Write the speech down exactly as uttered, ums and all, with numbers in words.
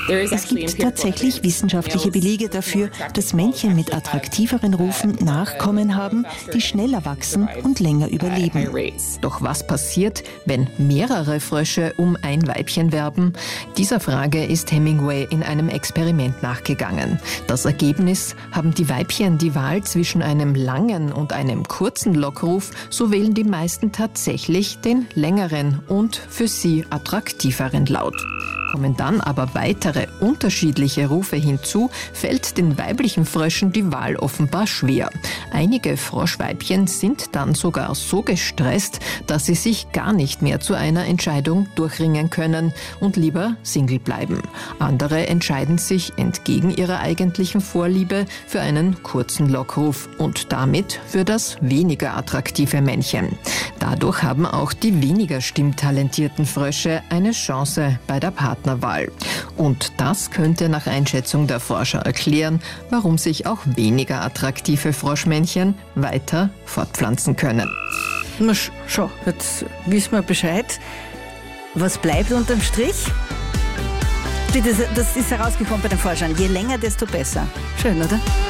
Es gibt tatsächlich wissenschaftliche Belege dafür, dass Männchen mit attraktiveren Rufen Nachkommen haben, die schneller wachsen und länger überleben. Doch was passiert, wenn mehrere Frösche um ein Weibchen werben? Dieser Frage ist Hemingway in einem Experiment nachgegangen. Das Ergebnis: Haben die Weibchen die Wahl zwischen einem langen und einem kurzen Lockruf, so wählen die meisten tatsächlich den längeren und für sie attraktiveren Laut. Kommen dann aber weitere unterschiedliche Rufe hinzu, fällt den weiblichen Fröschen die Wahl offenbar schwer. Einige Froschweibchen sind dann sogar so gestresst, dass sie sich gar nicht mehr zu einer Entscheidung durchringen können und lieber Single bleiben. Andere entscheiden sich entgegen ihrer eigentlichen Vorliebe für einen kurzen Lockruf und damit für das weniger attraktive Männchen. Dadurch haben auch die weniger stimmtalentierten Frösche eine Chance bei der Partnerwahl. Und das könnte nach Einschätzung der Forscher erklären, warum sich auch weniger attraktive Froschmännchen weiter fortpflanzen können. Na schau, jetzt wissen wir Bescheid. Was bleibt unterm Strich? Das ist herausgekommen bei den Forschern. Je länger, desto besser. Schön, oder?